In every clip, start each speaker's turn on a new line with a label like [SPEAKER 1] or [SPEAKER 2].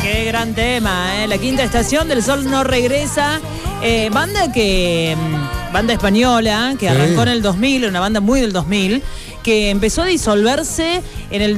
[SPEAKER 1] Qué gran tema, ¿eh? La quinta estación del Sol no regresa. Banda española que arrancó en el 2000, una banda muy del 2000, que empezó a disolverse en el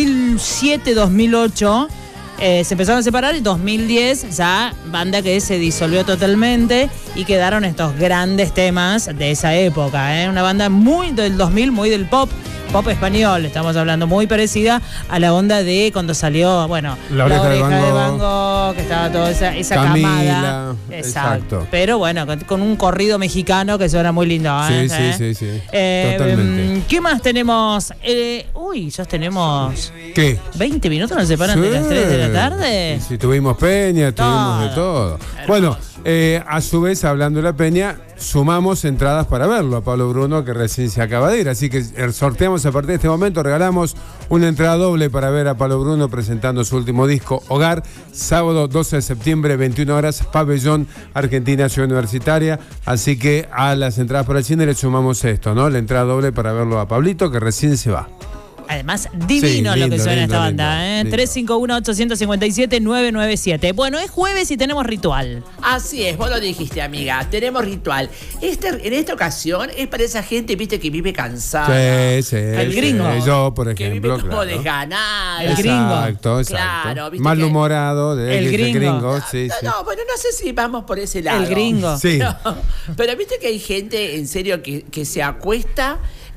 [SPEAKER 1] 2007-2008. Se empezaron a separar y en 2010 ya banda que se disolvió totalmente y quedaron estos grandes temas de esa época, ¿eh? Una banda muy del 2000, muy del pop español, estamos hablando, muy parecida a la onda de cuando salió, bueno, La Oreja de Van Gogh, que estaba toda esa
[SPEAKER 2] Camila,
[SPEAKER 1] camada. Exacto. Pero bueno, con un corrido mexicano que suena muy lindo, ¿eh?
[SPEAKER 2] Sí. Totalmente.
[SPEAKER 1] ¿Qué más tenemos? Ya tenemos...
[SPEAKER 2] ¿Qué?
[SPEAKER 1] 20 minutos nos separan de las 3 de la tarde.
[SPEAKER 2] Sí, tuvimos Peña, tuvimos de todo. Bueno, a su vez, hablando de la Peña, sumamos entradas para verlo a Pablo Bruno, que recién se acaba de ir. Así que sorteamos a partir de este momento, regalamos una entrada doble para ver a Pablo Bruno presentando su último disco, Hogar, sábado 12 de septiembre, 21 horas, Pabellón Argentina, Ciudad Universitaria. Así que a las entradas para el cine le sumamos esto, ¿no? La entrada doble para verlo a Pablito, que recién se va.
[SPEAKER 1] Además, divino lo que suena esta banda, ¿eh? 351-857-997. Bueno, es jueves y tenemos ritual.
[SPEAKER 3] Así es, vos lo dijiste, amiga. Tenemos ritual. En esta ocasión es para esa gente, viste, que vive cansada.
[SPEAKER 2] Sí.
[SPEAKER 1] El gringo.
[SPEAKER 2] Yo, por ejemplo.
[SPEAKER 3] Que vive como
[SPEAKER 2] claro.
[SPEAKER 3] desganada.
[SPEAKER 1] El gringo.
[SPEAKER 2] Exacto.
[SPEAKER 3] Claro, ¿viste?
[SPEAKER 2] Malhumorado.
[SPEAKER 1] El gringo.
[SPEAKER 2] Sí.
[SPEAKER 3] No, bueno, no sé si vamos por ese lado.
[SPEAKER 1] El gringo.
[SPEAKER 2] Sí.
[SPEAKER 3] Pero viste que hay gente, en serio, que se acuesta...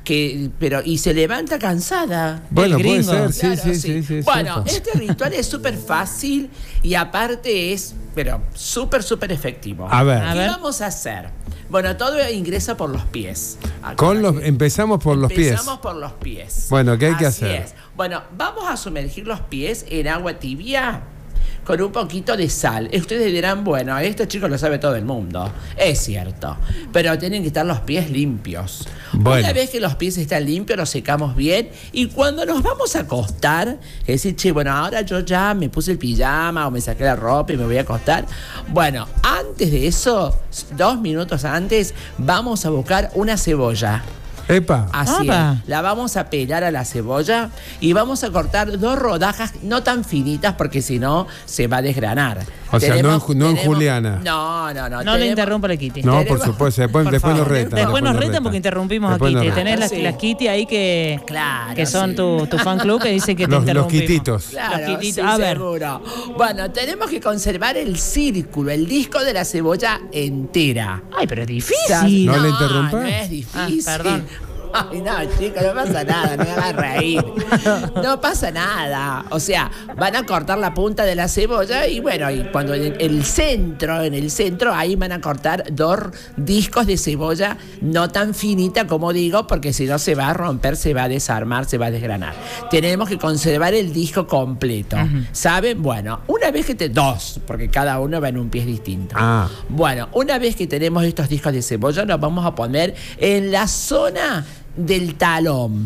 [SPEAKER 3] y se levanta cansada.
[SPEAKER 2] Bueno,
[SPEAKER 1] El
[SPEAKER 2] puede
[SPEAKER 1] gringo.
[SPEAKER 2] ser,
[SPEAKER 3] Claro,
[SPEAKER 2] sí.
[SPEAKER 3] Bueno,
[SPEAKER 2] cierto.
[SPEAKER 3] este ritual es súper fácil y aparte es, súper efectivo.
[SPEAKER 2] A ver.
[SPEAKER 3] ¿Qué vamos a hacer? Bueno, todo ingresa por los pies.
[SPEAKER 2] Empezamos por los pies.
[SPEAKER 3] Empezamos por los pies.
[SPEAKER 2] Bueno, ¿qué hay que
[SPEAKER 3] Así
[SPEAKER 2] hacer?
[SPEAKER 3] es. Bueno, vamos a sumergir los pies en agua tibia con un poquito de sal. Ustedes dirán, bueno, esto, chicos, lo sabe todo el mundo. Es cierto. Pero tienen que estar los pies limpios.
[SPEAKER 2] Bueno.
[SPEAKER 3] Una vez que los pies están limpios, los secamos bien. Y cuando nos vamos a acostar, es decir, bueno, ahora yo ya me puse el pijama o me saqué la ropa y me voy a acostar. Bueno, antes de eso, 2 minutos antes, vamos a buscar una cebolla.
[SPEAKER 2] Epa.
[SPEAKER 3] Así es. La vamos a pelar a la cebolla y vamos a cortar 2 rodajas no tan finitas porque si no se va a desgranar.
[SPEAKER 2] O sea, no en Juliana.
[SPEAKER 3] No.
[SPEAKER 1] No le interrumpa la Kitty.
[SPEAKER 2] No, por supuesto. Después nos retan.
[SPEAKER 1] Después nos retan porque interrumpimos a Kitty. Tenés las Kitty ahí que son tu fan club que dice que te interrumpimos.
[SPEAKER 2] Los quititos.
[SPEAKER 3] Claro,
[SPEAKER 1] los quititos.
[SPEAKER 3] Sí,
[SPEAKER 1] A ver.
[SPEAKER 3] seguro. Bueno, tenemos que conservar el círculo, el disco de la cebolla entera.
[SPEAKER 1] Ay, pero es difícil.
[SPEAKER 2] No le interrumpa.
[SPEAKER 3] No es difícil.
[SPEAKER 1] Perdón.
[SPEAKER 3] Ay, no, chicos, no pasa nada, no me hagas reír. No pasa nada. O sea, van a cortar la punta de la cebolla y bueno, y cuando en el centro, ahí van a cortar 2 discos de cebolla no tan finita como digo, porque si no se va a romper, se va a desarmar, se va a desgranar. Tenemos que conservar el disco completo. ¿Saben? Bueno, una vez que 2, porque cada uno va en un pie distinto. Bueno, una vez que tenemos estos discos de cebolla, los vamos a poner en la zona del talón,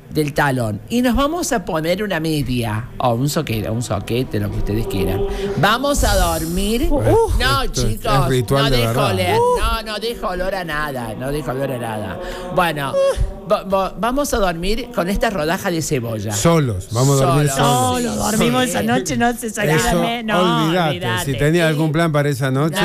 [SPEAKER 3] y nos vamos a poner una media o un soquete, lo que ustedes quieran. Vamos a dormir. No, chicos, no dejo oler, no dejo olor a nada, Bueno, vamos a dormir con esta rodaja de cebolla.
[SPEAKER 2] Vamos a dormir
[SPEAKER 1] solos. Dormimos esa noche, no se sacaron. No,
[SPEAKER 2] olvídate. Si tenía algún plan para esa noche,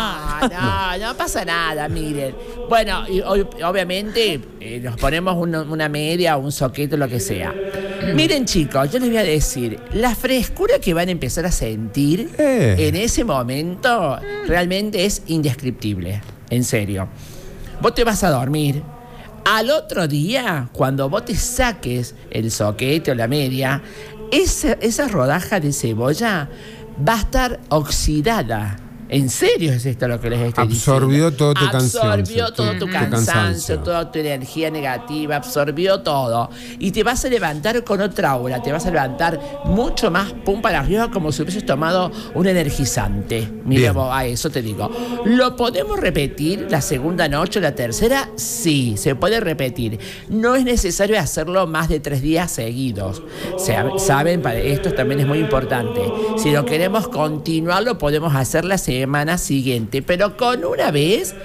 [SPEAKER 3] no pasa nada, miren. Bueno, y obviamente nos ponemos una media o un soquete, lo que sea. Miren, chicos, yo les voy a decir, la frescura que van a empezar a sentir en ese momento realmente es indescriptible. En serio. Vos te vas a dormir. Al otro día, cuando vos te saques el soquete o la media, esa rodaja de cebolla va a estar oxidada. ¿En serio es esto lo que les estoy diciendo?
[SPEAKER 2] Absorbió todo tu cansancio.
[SPEAKER 3] Absorbió todo tu cansancio, toda tu energía negativa, absorbió todo. Y te vas a levantar con otra aura, te vas a levantar mucho más pum para arriba, como si hubieses tomado un energizante. Mira vos, a eso te digo. ¿Lo podemos repetir la segunda noche o la tercera? Sí, se puede repetir. No es necesario hacerlo más de 3 días seguidos. Saben, para esto también es muy importante. Si lo queremos continuar, lo podemos hacer la semana siguiente, pero con una vez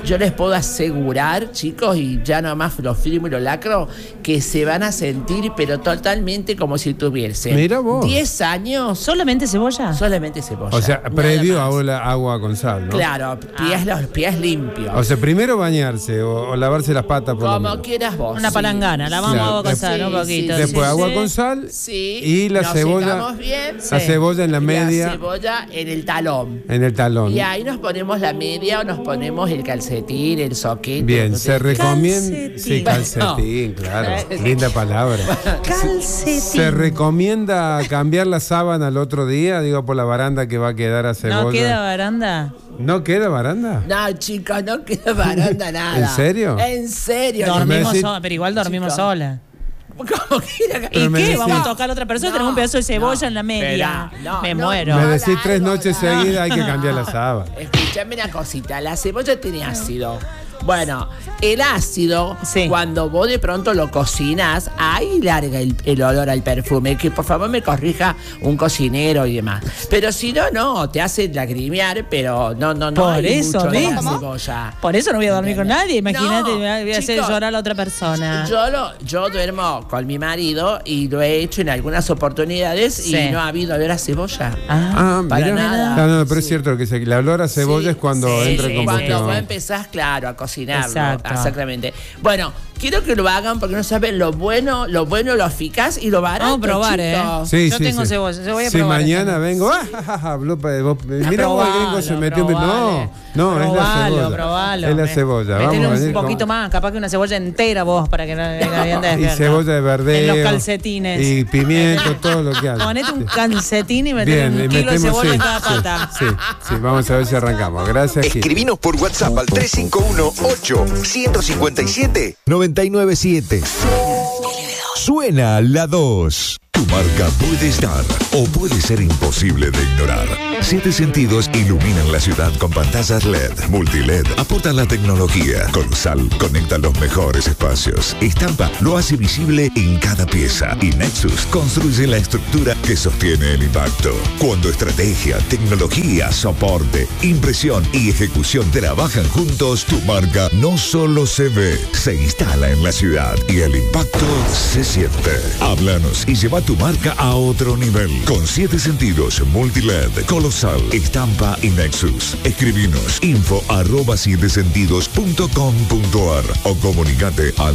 [SPEAKER 3] yo les puedo asegurar, chicos, y ya nomás lo firmo y lo lacro, que se van a sentir pero totalmente como si tuviesen
[SPEAKER 2] Mira vos.
[SPEAKER 3] 10 años.
[SPEAKER 1] ¿Solamente cebolla?
[SPEAKER 3] Solamente cebolla.
[SPEAKER 2] O sea,
[SPEAKER 3] nada
[SPEAKER 2] previo
[SPEAKER 3] más.
[SPEAKER 2] a agua con sal, ¿no?
[SPEAKER 3] Claro, los pies limpios.
[SPEAKER 2] O sea, primero bañarse o lavarse las patas por lo
[SPEAKER 3] Como
[SPEAKER 2] menos.
[SPEAKER 3] quieras vos.
[SPEAKER 1] Una palangana, lavamos
[SPEAKER 2] Claro.
[SPEAKER 1] agua con sal,
[SPEAKER 3] Sí,
[SPEAKER 1] un poquito.
[SPEAKER 3] sí,
[SPEAKER 2] Después
[SPEAKER 3] sí,
[SPEAKER 2] agua
[SPEAKER 3] sí.
[SPEAKER 2] con sal
[SPEAKER 3] Sí.
[SPEAKER 2] y la
[SPEAKER 3] Nos
[SPEAKER 2] cebolla.
[SPEAKER 3] secamos bien.
[SPEAKER 2] La cebolla en la
[SPEAKER 3] Y
[SPEAKER 2] media.
[SPEAKER 3] La cebolla en el talón.
[SPEAKER 2] En el talón.
[SPEAKER 3] Y ahí nos ponemos la media o nos ponemos el calcetín, el soquete.
[SPEAKER 2] Bien,
[SPEAKER 3] no
[SPEAKER 2] se
[SPEAKER 3] sé.
[SPEAKER 2] recomienda.
[SPEAKER 1] Calcetín.
[SPEAKER 2] Sí, calcetín, claro. Linda palabra.
[SPEAKER 1] Calcetín.
[SPEAKER 2] ¿Se recomienda cambiar la sábana al otro día? Digo, por la baranda que va a quedar a cebolla.
[SPEAKER 1] ¿No queda baranda?
[SPEAKER 2] ¿No queda baranda?
[SPEAKER 3] No, chicos, no queda baranda nada.
[SPEAKER 2] ¿En serio?
[SPEAKER 3] En serio.
[SPEAKER 1] Dormimos
[SPEAKER 2] decís-
[SPEAKER 1] sola, pero igual dormimos
[SPEAKER 3] Chicos.
[SPEAKER 1] sola.
[SPEAKER 3] ¿Cómo que
[SPEAKER 1] ¿Y
[SPEAKER 2] me
[SPEAKER 1] qué?
[SPEAKER 2] decís-
[SPEAKER 1] Vamos a tocar a otra persona,
[SPEAKER 3] No,
[SPEAKER 1] tenemos un pedazo de cebolla
[SPEAKER 3] no,
[SPEAKER 1] en la media.
[SPEAKER 3] espera, no,
[SPEAKER 1] Me
[SPEAKER 3] no,
[SPEAKER 1] muero.
[SPEAKER 2] Me
[SPEAKER 3] no.
[SPEAKER 2] decís 3
[SPEAKER 3] algo,
[SPEAKER 2] noches
[SPEAKER 3] no.
[SPEAKER 2] seguidas, hay que cambiar la sábana.
[SPEAKER 3] Escúchame una cosita, la cebolla tiene ácido. Bueno, el ácido,
[SPEAKER 1] Sí.
[SPEAKER 3] cuando vos de pronto lo cocinas, ahí larga el olor al perfume. Que por favor me corrija un cocinero y demás. Pero si no, no, te hace lagrimear, pero no
[SPEAKER 1] Por
[SPEAKER 3] hay
[SPEAKER 1] eso
[SPEAKER 3] mucho de la
[SPEAKER 1] mismo.
[SPEAKER 3] cebolla.
[SPEAKER 1] Por eso no voy a dormir con nadie. Imagínate,
[SPEAKER 3] No,
[SPEAKER 1] voy a hacer
[SPEAKER 3] chicos,
[SPEAKER 1] llorar a la otra persona.
[SPEAKER 3] Yo duermo con mi marido y lo he hecho en algunas oportunidades
[SPEAKER 1] Sí.
[SPEAKER 3] y no ha habido olor a cebolla.
[SPEAKER 2] Ah,
[SPEAKER 3] Para
[SPEAKER 2] mira.
[SPEAKER 3] nada.
[SPEAKER 2] No, pero es
[SPEAKER 3] Sí.
[SPEAKER 2] cierto que la olor a cebolla
[SPEAKER 3] Sí,
[SPEAKER 2] es cuando
[SPEAKER 1] sí,
[SPEAKER 2] entra
[SPEAKER 1] sí,
[SPEAKER 2] en
[SPEAKER 3] Cuando vos
[SPEAKER 2] combustión.
[SPEAKER 3] empezás, claro, a cocinarlo.
[SPEAKER 1] Exacto.
[SPEAKER 3] Exactamente. Bueno, quiero que lo hagan porque no saben lo bueno, lo eficaz y lo barato.
[SPEAKER 1] Vamos a probar,
[SPEAKER 3] chicos.
[SPEAKER 2] Sí,
[SPEAKER 1] Yo
[SPEAKER 2] sí,
[SPEAKER 1] tengo
[SPEAKER 2] sí.
[SPEAKER 1] cebolla, yo voy a
[SPEAKER 2] Si
[SPEAKER 1] probar
[SPEAKER 2] mañana
[SPEAKER 1] esta.
[SPEAKER 2] vengo, mira cómo el gringo se metió. No, es la cebolla.
[SPEAKER 1] Probalo.
[SPEAKER 2] Es la cebolla. Vamos
[SPEAKER 1] Metele
[SPEAKER 2] a
[SPEAKER 1] un
[SPEAKER 2] venir
[SPEAKER 1] poquito
[SPEAKER 2] con-
[SPEAKER 1] más, capaz que una cebolla entera vos, para que no venga bien
[SPEAKER 2] Y
[SPEAKER 1] despierta.
[SPEAKER 2] cebolla de verdeo.
[SPEAKER 1] En los calcetines.
[SPEAKER 2] Y pimiento, todo lo que hay.
[SPEAKER 1] Ponete un calcetín y metele
[SPEAKER 2] Bien,
[SPEAKER 1] un
[SPEAKER 2] y
[SPEAKER 1] kilo de
[SPEAKER 2] metemos,
[SPEAKER 1] cebolla
[SPEAKER 2] sí,
[SPEAKER 1] en cada
[SPEAKER 2] sí,
[SPEAKER 1] pata.
[SPEAKER 2] sí, vamos a ver si arrancamos. Gracias, Gil.
[SPEAKER 4] Escribinos por WhatsApp al 351-8-157-997. Suena la 2. Tu marca puede estar o puede ser imposible de ignorar. 7 sentidos iluminan la ciudad con pantallas LED, multiled, aportan la tecnología. Colosal conecta los mejores espacios. Estampa lo hace visible en cada pieza. Y Nexus construye la estructura que sostiene el impacto. Cuando estrategia, tecnología, soporte, impresión y ejecución trabajan juntos, tu marca no solo se ve, se instala en la ciudad y el impacto se siente. Háblanos y lleva tu marca a otro nivel. Con 7 sentidos, multiled, Colosal, estampa y Nexus. Escribinos info@sietesentidos.com.ar o comunicate al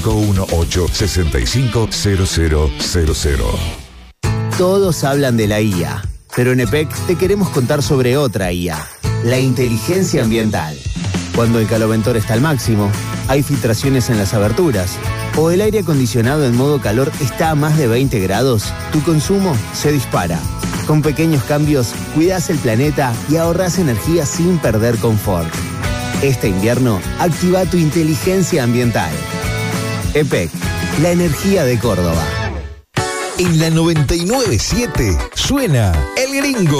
[SPEAKER 4] 351-865-0000.
[SPEAKER 5] Todos hablan de la IA, pero en EPEC te queremos contar sobre otra IA, la inteligencia ambiental. Cuando el caloventor está al máximo, hay filtraciones en las aberturas, o el aire acondicionado en modo calor está a más de 20 grados, tu consumo se dispara. Con pequeños cambios, cuidas el planeta y ahorras energía sin perder confort. Este invierno, activa tu inteligencia ambiental. EPEC, la energía de Córdoba.
[SPEAKER 4] En la 99.7 suena El Gringo.